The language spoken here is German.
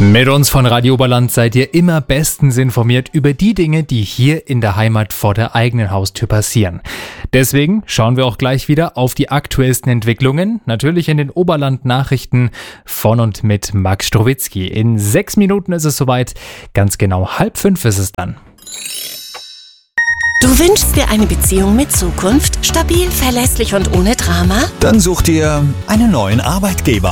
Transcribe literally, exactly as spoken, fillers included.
Mit uns von Radio Oberland seid ihr immer bestens informiert über die Dinge, die hier in der Heimat vor der eigenen Haustür passieren. Deswegen schauen wir auch gleich wieder auf die aktuellsten Entwicklungen, natürlich in den Oberland-Nachrichten von und mit Max Strowitzki. In sechs Minuten ist es soweit, ganz genau halb fünf ist es dann. Du wünschst dir eine Beziehung mit Zukunft, stabil, verlässlich und ohne Drama? Dann such dir einen neuen Arbeitgeber.